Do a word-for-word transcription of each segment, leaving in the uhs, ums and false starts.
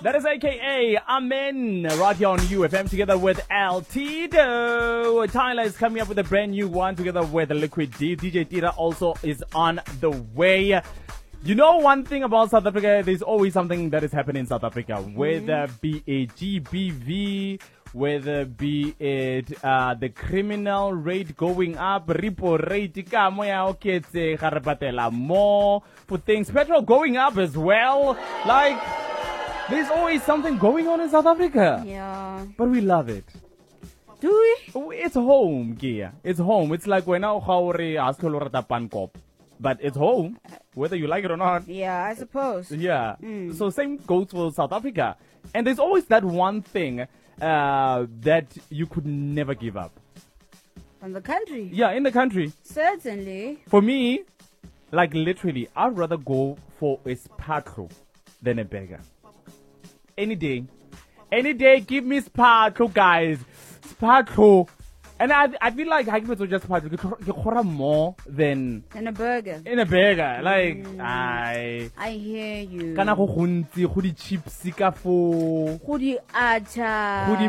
That is A K A Amen, right here on U F M together with L Tito. Tyler is coming up with a brand new one together with Liquid D. D J Tira also is on the way. You know one thing about South Africa, there's always something that is happening in South Africa, mm-hmm. whether be a G B V, whether be it uh, the criminal rate going up, repo rate, more for things, petrol going up as well. Like, there's always something going on in South Africa. Yeah. But we love it. Do we? It's home, Gia. It's home. It's like when I ask pankop. But it's home, whether you like it or not. Yeah, I suppose. Yeah. Mm. So same goes for South Africa. And there's always that one thing uh, that you could never give up. From the country? Yeah, in the country. Certainly. For me, like literally, I'd rather go for a spatro than a burger. Any day. Any day, give me spatro, guys. Spatro. And I I feel like I give it just part you more than than a burger. In a burger, like mm. I I hear you. Kana go gontsi go di chips ka fo. Go di acha. Go di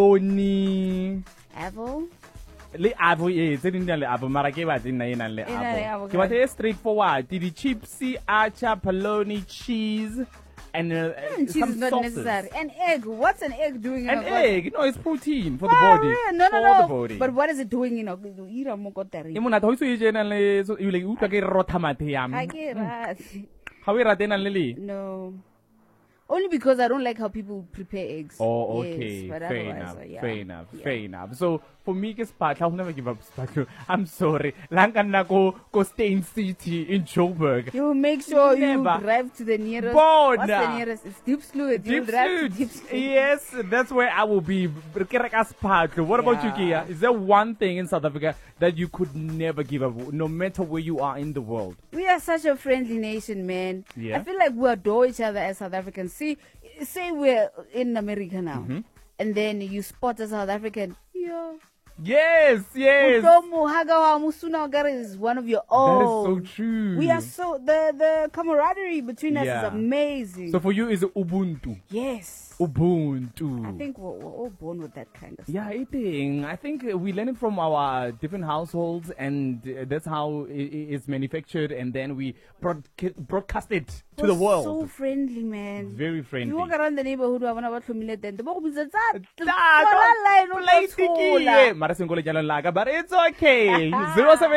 paloni. Avo? Le avo e tse ding le avo mara ke ba tsena ena le avo. Ke ba tse straightforward, di chips, acha, paloni, cheese. And uh, mm, cheese is not sauces. necessary. An egg. What's an egg doing in an a body? An egg. No, it's protein for oh, the body. Yeah. No, no, for no. The body. But what is it doing in a body? You mona tho itse jena le so you like utlwa ke rotha mathe yam. I get that. How we ratena le? No. Only because I don't like how people prepare eggs. Oh, okay. Yes, fair enough. Uh, yeah. Fair enough. Yeah. Fair enough. So for me, ke spatla, I'll never give up spatla. I'm sorry. Lanka na go go stay in city in Joburg. You make sure never. you drive to the nearest. Bona. What's the nearest? It's Diepsloot. Deep Deep Deep Yes, that's where I will be. What yeah. about you, Kia? Is there one thing in South Africa that you could never give up, no matter where you are in the world? We are such a friendly nation, man. Yeah. I feel like we adore each other as South Africans. See, say we're in America now, mm-hmm. and then you spot a South African. Yeah. Yes, yes. Utomo is one of your own. That is so true. We are so the the camaraderie between us yeah. is amazing. So for you, is Ubuntu? Yes. Ubuntu. I think we're, we're all born with that kind of stuff. Yeah, I think. I think we learn it from our different households, and that's how it's manufactured, and then we broadcast it to we're the world. So friendly, man. Very friendly. You walk around the neighborhood, you want to but it's okay. zero seven